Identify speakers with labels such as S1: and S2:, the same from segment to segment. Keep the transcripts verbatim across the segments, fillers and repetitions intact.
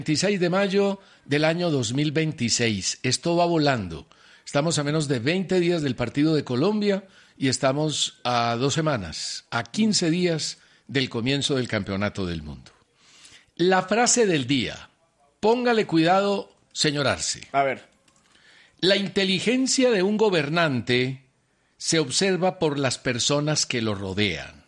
S1: veintiséis de mayo del año dos mil veintiséis. Esto va volando. Estamos a menos de veinte días del partido de Colombia y estamos a dos semanas, a quince días del comienzo del Campeonato del Mundo. La frase del día. Póngale cuidado, señor Arce.
S2: A ver.
S1: La inteligencia de un gobernante se observa por las personas que lo rodean.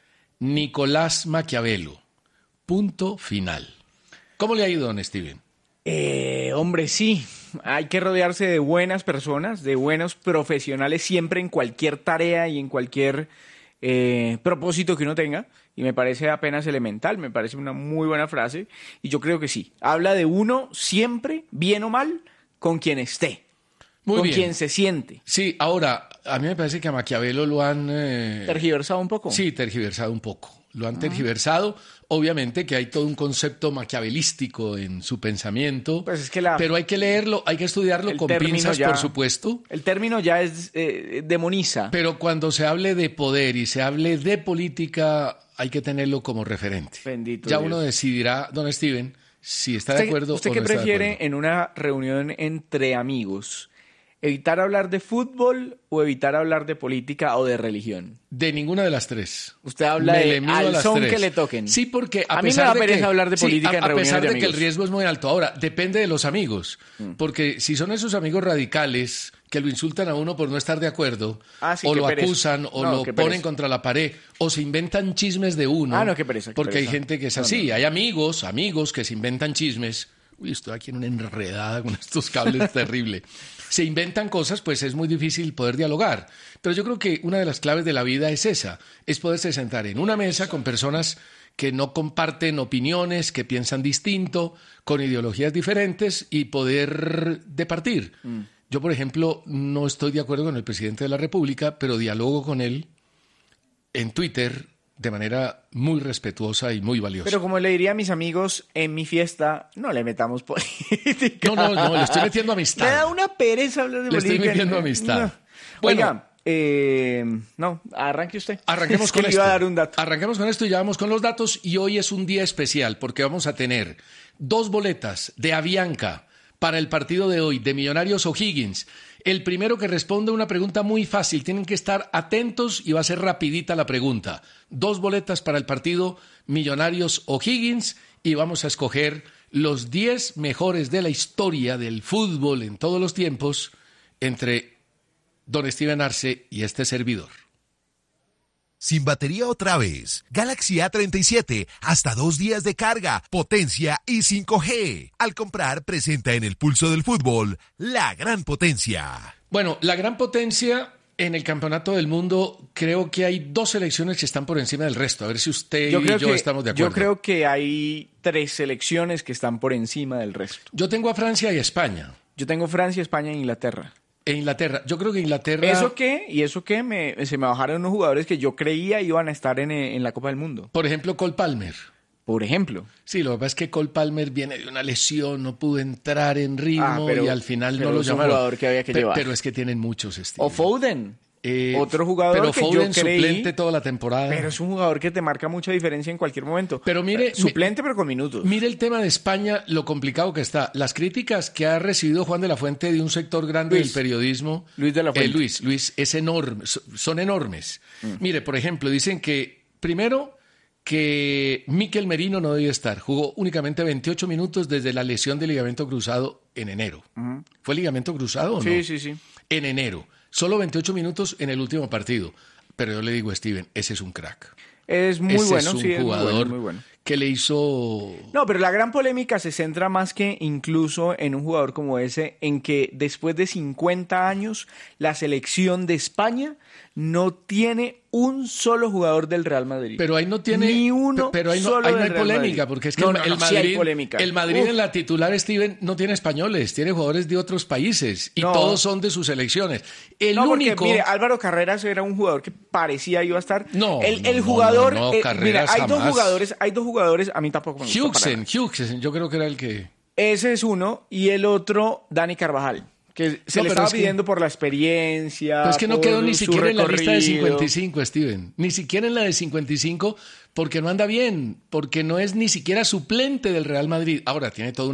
S1: Nicolás Maquiavelo. Punto final. ¿Cómo le ha ido, don Steven?
S2: Eh, hombre, sí. Hay que rodearse de buenas personas, de buenos profesionales, siempre en cualquier tarea y en cualquier eh, propósito que uno tenga. Y me parece apenas elemental, me parece una muy buena frase. Y yo creo que sí. Habla de uno siempre, bien o mal, con quien esté.
S1: Muy
S2: con
S1: bien.
S2: quien se siente.
S1: Sí, ahora, a mí me parece que a Maquiavelo lo han... Eh...
S2: ¿Tergiversado un poco?
S1: Sí, tergiversado un poco. Lo han tergiversado. Obviamente que hay todo un concepto maquiavelístico en su pensamiento,
S2: pues es que la,
S1: pero hay que leerlo, hay que estudiarlo con pinzas,
S2: ya,
S1: por supuesto.
S2: El término ya es eh, demoniza.
S1: Pero cuando se hable de poder y se hable de política, hay que tenerlo como referente.
S2: Bendito
S1: ya
S2: Dios.
S1: Uno decidirá, don Steven, si está de
S2: ¿Usted,
S1: acuerdo
S2: ¿Usted
S1: o
S2: qué
S1: no está
S2: prefiere
S1: de acuerdo.
S2: en una reunión entre amigos? ¿Evitar hablar de fútbol o evitar hablar de política o de religión?
S1: De ninguna de las tres.
S2: Usted habla
S1: Me
S2: de
S1: le mido a
S2: al
S1: las
S2: son
S1: tres.
S2: que le toquen.
S1: Sí, porque a,
S2: A mí me
S1: pesar
S2: da
S1: de
S2: pereza
S1: que,
S2: hablar de
S1: sí,
S2: política
S1: a,
S2: en
S1: a
S2: reuniones
S1: pesar
S2: de
S1: de, que el
S2: amigos.
S1: riesgo es muy alto. Ahora, depende de los amigos. Mm. Porque si son esos amigos radicales que lo insultan a uno por no estar de acuerdo,
S2: ah, sí,
S1: o lo
S2: pereza.
S1: acusan, o
S2: no,
S1: lo ponen
S2: pereza.
S1: contra la pared, o se inventan chismes de uno.
S2: Ah, no, qué pereza. Qué
S1: porque
S2: pereza.
S1: hay gente que es
S2: no,
S1: así.
S2: No.
S1: Hay amigos, amigos que se inventan chismes. Uy, estoy aquí en una enredada con estos cables terrible. Se inventan cosas, pues es muy difícil poder dialogar. Pero yo creo que una de las claves de la vida es esa, es poderse sentar en una mesa con personas que no comparten opiniones, que piensan distinto, con ideologías diferentes y poder departir. Mm. Yo, por ejemplo, no estoy de acuerdo con el presidente de la República, pero dialogo con él en Twitter de manera muy respetuosa y muy valiosa.
S2: Pero como le diría a mis amigos en mi fiesta, no le metamos política.
S1: No, no, no, le estoy metiendo amistad.
S2: Me da una pereza hablar de
S1: le
S2: política.
S1: Le estoy metiendo amistad.
S2: No.
S1: Bueno,
S2: Oiga, eh, no, arranque usted.
S1: Arranquemos
S2: es
S1: con
S2: que
S1: esto.
S2: Le iba a dar un dato.
S1: Arranquemos con esto y ya vamos con los datos. Y hoy es un día especial porque vamos a tener dos boletas de Avianca para el partido de hoy de Millonarios O'Higgins. El primero que responde una pregunta muy fácil. Tienen que estar atentos y va a ser rapidita la pregunta. Dos boletas para el partido Millonarios O'Higgins y vamos a escoger los diez mejores de la historia del fútbol en todos los tiempos entre don Steven Arce y este servidor.
S3: Sin batería otra vez. Galaxy A treinta y siete, hasta dos días de carga, potencia y cinco G. Al comprar, presenta en el pulso del fútbol la gran potencia.
S1: Bueno, la gran potencia en el Campeonato del Mundo, creo que hay dos selecciones que están por encima del resto. A ver si usted
S2: yo
S1: y yo
S2: que,
S1: estamos de acuerdo.
S2: Yo creo que hay tres selecciones que están por encima del resto.
S1: Yo tengo a Francia y a España.
S2: Yo tengo Francia, España e Inglaterra.
S1: E Inglaterra. Yo creo que Inglaterra...
S2: ¿Eso qué? ¿Y eso qué? Me, se me bajaron unos jugadores que yo creía iban a estar en, en la Copa del Mundo.
S1: Por ejemplo, Cole Palmer.
S2: Por ejemplo.
S1: Sí, lo que pasa es que Cole Palmer viene de una lesión, no pudo entrar en ritmo
S2: ah, pero,
S1: y al final
S2: pero
S1: no lo
S2: es un
S1: llamaron.
S2: Jugador que había que
S1: Pe-
S2: llevar.
S1: Pero es que tienen muchos estilos.
S2: O Foden.
S1: Eh,
S2: Otro jugador
S1: pero
S2: que
S1: Foden
S2: yo creí,
S1: suplente toda la temporada.
S2: Pero es un jugador que te marca mucha diferencia en cualquier momento.
S1: Pero mire,
S2: suplente pero con minutos.
S1: Mire el tema de España, lo complicado que está. Las críticas que ha recibido Juan de la Fuente de un sector grande
S2: Luis,
S1: del periodismo.
S2: Luis de la Fuente.
S1: Eh, Luis, Luis, es enorme, son enormes. Mm. Mire, por ejemplo, dicen que primero que Mikel Merino no debía estar. Jugó únicamente veintiocho minutos desde la lesión de ligamento cruzado en enero. Uh-huh. ¿Fue ligamento cruzado o
S2: sí,
S1: no?
S2: Sí, sí, sí.
S1: En enero. Solo veintiocho minutos en el último partido. Pero yo le digo a Steven, ese es un crack.
S2: Es muy
S1: ese
S2: bueno,
S1: es un
S2: sí,
S1: jugador
S2: es muy bueno, muy bueno.
S1: que le hizo...
S2: No, pero la gran polémica se centra más que incluso en un jugador como ese, en que después de cincuenta años, la selección de España no tiene un solo jugador del Real Madrid.
S1: Pero ahí no tiene...
S2: Ni uno
S1: Pero ahí no,
S2: solo
S1: ahí no
S2: del
S1: hay
S2: Real
S1: polémica,
S2: Madrid.
S1: porque es que
S2: no,
S1: el,
S2: no,
S1: el
S2: no,
S1: Madrid,
S2: sí hay polémica.
S1: el Madrid
S2: Uf.
S1: en la titular, Steven, no tiene españoles, tiene jugadores de otros países y
S2: no.
S1: todos son de sus selecciones. El
S2: no,
S1: único...
S2: porque, mire, Álvaro Carreras era un jugador que parecía iba a estar...
S1: No,
S2: el,
S1: no,
S2: el
S1: no,
S2: jugador...
S1: no, no,
S2: eh,
S1: Carreras
S2: mira, hay dos
S1: jamás.
S2: jugadores, hay dos jugadores, a mí tampoco me gusta
S1: Hughesen, Hughesen, yo creo que era el que...
S2: Ese es uno, y el otro, Dani Carvajal, Que se
S1: No,
S2: le
S1: pero
S2: estaba
S1: es que-
S2: pidiendo por la experiencia.
S1: Pero es que no
S2: por
S1: quedó ni
S2: su
S1: siquiera en la lista de
S2: recorrido.
S1: cincuenta y cinco, Steven. Ni siquiera en la de cincuenta y cinco, porque no anda bien, porque no es ni siquiera suplente del Real Madrid. Ahora, tiene todo